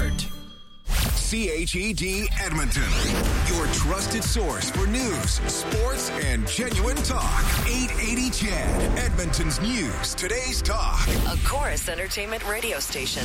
Sport. CHED Edmonton, your trusted source for news, sports, and genuine talk. 880 CHED, Edmonton's news, today's talk. A Chorus Entertainment radio station.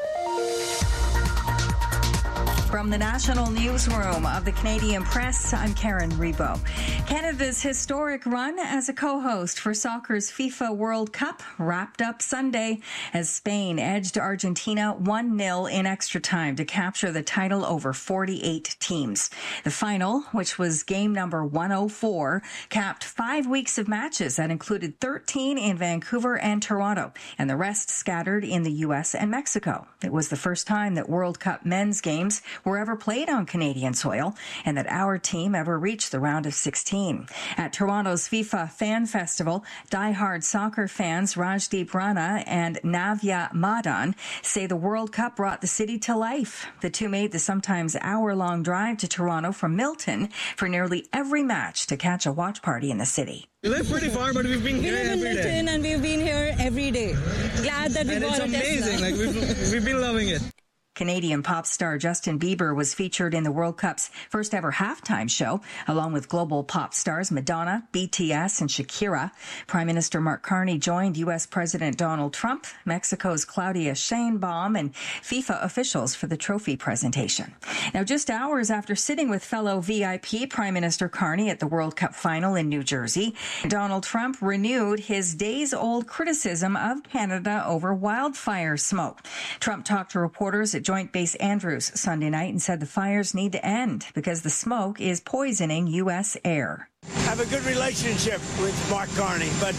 From the National Newsroom of the Canadian Press, I'm Karen Rebo. Canada's historic run as a co-host for soccer's FIFA World Cup wrapped up Sunday as Spain edged Argentina 1-0 in extra time to capture the title over 48 teams. The final, which was game number 104, capped 5 weeks of matches that included 13 in Vancouver and Toronto, and the rest scattered in the U.S. and Mexico. It was the first time that World Cup men's games were ever played on Canadian soil and that our team ever reached the round of 16. At Toronto's FIFA Fan Festival, diehard soccer fans Rajdeep Rana and Navya Madan say the World Cup brought the city to life. The two made the sometimes hour-long drive to Toronto from Milton for nearly every match to catch a watch party in the city. We live pretty far, but we've been here every day. We live in Milton and we've been here every day. Glad that we got a Tesla. It's amazing. We've been loving it. Canadian pop star Justin Bieber was featured in the World Cup's first ever halftime show, along with global pop stars Madonna, BTS, and Shakira. Prime Minister Mark Carney joined U.S. President Donald Trump, Mexico's Claudia Sheinbaum, and FIFA officials for the trophy presentation. Now, just hours after sitting with fellow VIP Prime Minister Carney at the World Cup final in New Jersey, Donald Trump renewed his days-old criticism of Canada over wildfire smoke. Trump talked to reporters at Joint Base Andrews Sunday night and said the fires need to end because the smoke is poisoning U.S. air. I have a good relationship with Mark Carney, but,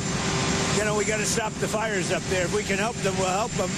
we got to stop the fires up there. If we can help them, we'll help them.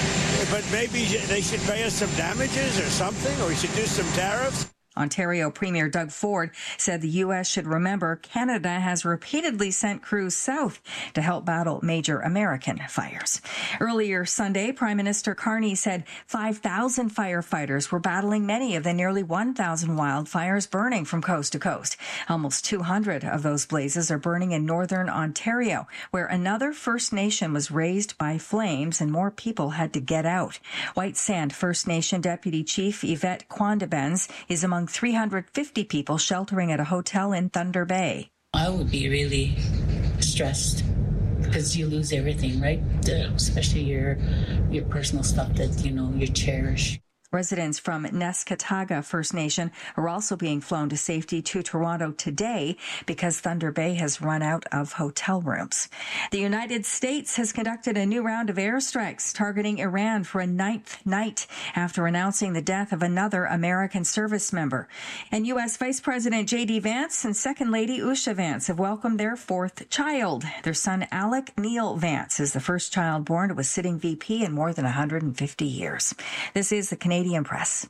But maybe they should pay us some damages or something, or we should do some tariffs. Ontario Premier Doug Ford said the U.S. should remember Canada has repeatedly sent crews south to help battle major American fires. Earlier Sunday, Prime Minister Carney said 5,000 firefighters were battling many of the nearly 1,000 wildfires burning from coast to coast. Almost 200 of those blazes are burning in northern Ontario, where another First Nation was razed by flames and more people had to get out. White Sand First Nation Deputy Chief Yvette Quandabens is among 350 people sheltering at a hotel in Thunder Bay. I would be really stressed because you lose everything, right? Especially your personal stuff that, you cherish. Residents from Neskataga First Nation are also being flown to safety to Toronto today because Thunder Bay has run out of hotel rooms. The United States has conducted a new round of airstrikes targeting Iran for a 9th night after announcing the death of another American service member. And U.S. Vice President J.D. Vance and Second Lady Usha Vance have welcomed their 4th child. Their son, Alec Neil Vance, is the first child born to a sitting VP in more than 150 years. This is the Canadian Press.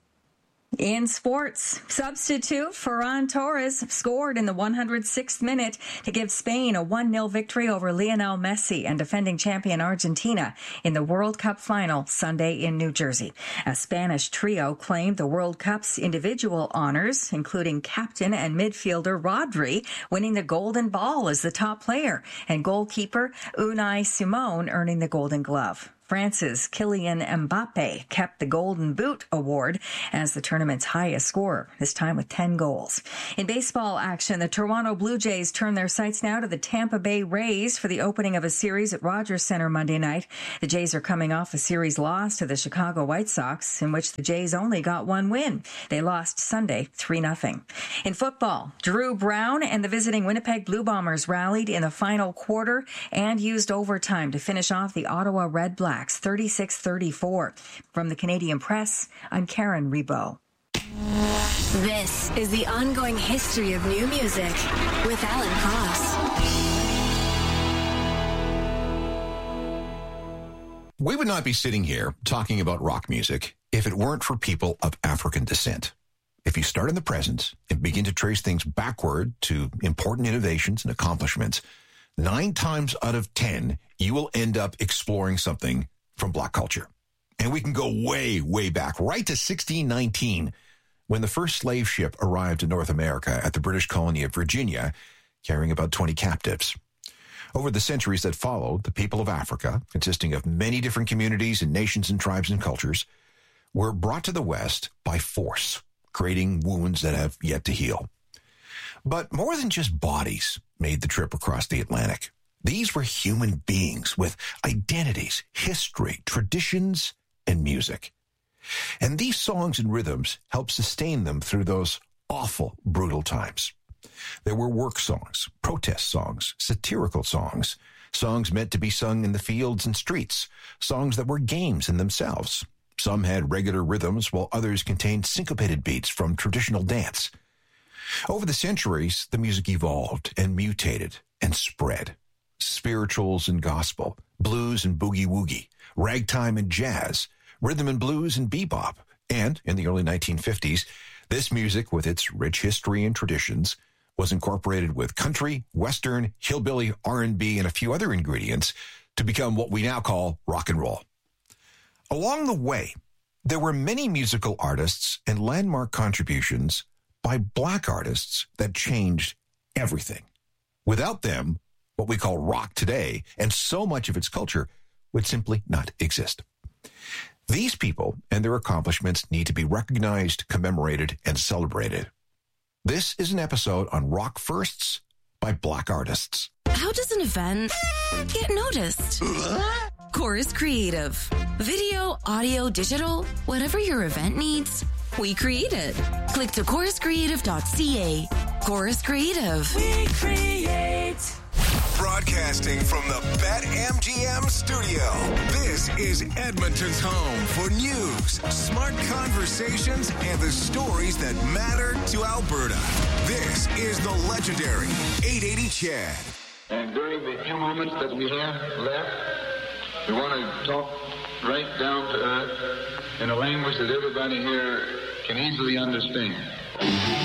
In sports, substitute Ferran Torres scored in the 106th minute to give Spain a 1-0 victory over Lionel Messi and defending champion Argentina in the World Cup final Sunday in New Jersey. A Spanish trio claimed the World Cup's individual honors, including captain and midfielder Rodri winning the Golden Ball as the top player and goalkeeper Unai Simon earning the Golden Glove. France's Kylian Mbappe kept the Golden Boot award as the tournament's highest scorer, this time with 10 goals. In baseball action, the Toronto Blue Jays turn their sights now to the Tampa Bay Rays for the opening of a series at Rogers Center Monday night. The Jays are coming off a series loss to the Chicago White Sox, in which the Jays only got one win. They lost Sunday 3-0. In football, Drew Brown and the visiting Winnipeg Blue Bombers rallied in the final quarter and used overtime to finish off the Ottawa Red Blacks 36-34. From the Canadian Press, I'm Karen Rebo. This is the ongoing history of new music with Alan Cross. We would not be sitting here talking about rock music if it weren't for people of African descent. If you start in the present and begin to trace things backward to important innovations and accomplishments, 9 times out of 10, you will end up exploring something from Black culture. And we can go way, way back, right to 1619, when the first slave ship arrived in North America at the British colony of Virginia, carrying about 20 captives. Over the centuries that followed, the people of Africa, consisting of many different communities and nations and tribes and cultures, were brought to the West by force, creating wounds that have yet to heal. But more than just bodies made the trip across the Atlantic. These were human beings with identities, history, traditions, and music. And these songs and rhythms helped sustain them through those awful, brutal times. There were work songs, protest songs, satirical songs, songs meant to be sung in the fields and streets, songs that were games in themselves. Some had regular rhythms, while others contained syncopated beats from traditional dance. Over the centuries, the music evolved and mutated and spread. Spirituals and gospel, blues and boogie-woogie, ragtime and jazz, rhythm and blues and bebop. And in the early 1950s, this music, with its rich history and traditions, was incorporated with country, western, hillbilly, R&B, and a few other ingredients to become what we now call rock and roll. Along the way, there were many musical artists and landmark contributions by black artists that changed everything. Without them, what we call rock today, and so much of its culture, would simply not exist. These people and their accomplishments need to be recognized, commemorated, and celebrated. This is an episode on Rock Firsts by Black Artists. How does an event get noticed? Chorus Creative. Video, audio, digital, whatever your event needs, we create it. Click to choruscreative.ca. Chorus Creative. We create. Broadcasting from the BetMGM studio, this is Edmonton's home for news, smart conversations, and the stories that matter to Alberta. This is the legendary 880 Chad. And during the few moments that we have left, we want to talk right down to earth in a language that everybody here can easily understand.